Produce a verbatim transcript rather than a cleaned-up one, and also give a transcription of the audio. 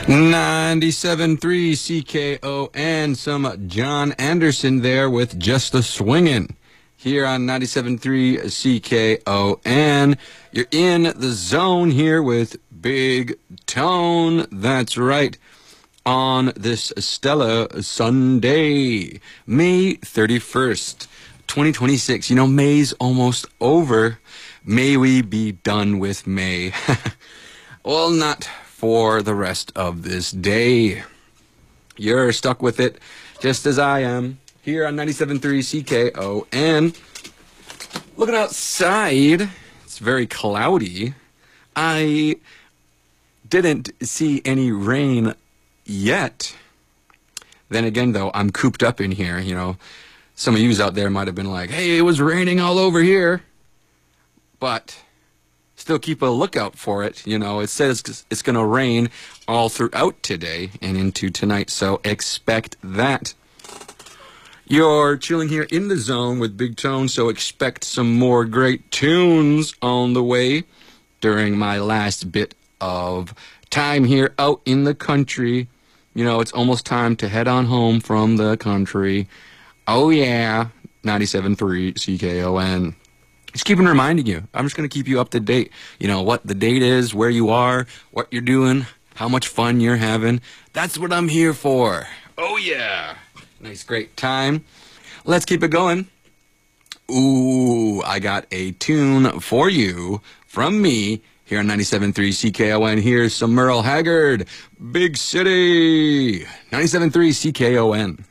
ninety-seven point three C K O N, some John Anderson there with Just a Swingin'. Here on ninety-seven point three C K O N, you're in the zone here with Big Tone. That's right. On this stellar Sunday, May thirty-first, twenty twenty-six. You know, May's almost over. May we be done with May. Well, not for the rest of this day. You're stuck with it just as I am here on ninety-seven point three C K O N. Looking outside, it's very cloudy. I didn't see any rain yet. Then again, though, I'm cooped up in here. You know, some of yous out there might have been like, hey, it was raining all over here. But still keep a lookout for it. You know, it says it's going to rain all throughout today and into tonight, so expect that. You're chilling here in the zone with Big Tone, so expect some more great tunes on the way during my last bit of time here out in the country. You know, it's almost time to head on home from the country. Oh yeah, ninety-seven point three C K O N. Just keeping reminding you. I'm just going to keep you up to date. You know, what the date is, where you are, what you're doing, how much fun you're having. That's what I'm here for. Oh yeah. Nice, great time. Let's keep it going. Ooh, I got a tune for you from me here on ninety-seven point three C K O N. Here's some Merle Haggard, Big City, ninety-seven point three C K O N.